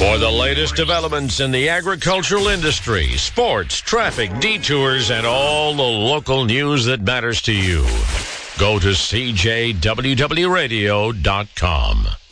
For the latest developments in the agricultural industry, sports, traffic, detours, and all the local news that matters to you, go to CJWWRadio.com.